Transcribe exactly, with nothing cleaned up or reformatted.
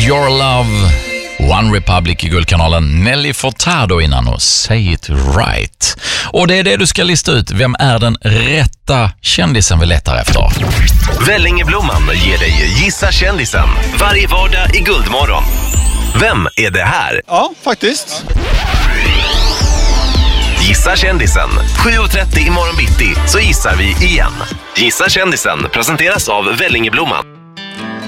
Your Love, One Republic i Guldkanalen, Nelly Furtado innan och Say It Right. Och det är det du ska lista ut. Vem är den rätta kändisen vi letar efter? Vällingeblomman ger dig Gissa kändisen varje vardag i Guldmorgon. Vem är det här? Ja, faktiskt. Gissa kändisen. sju och trettio imorgon bitti så gissar vi igen. Gissa kändisen presenteras av Vällingeblomman.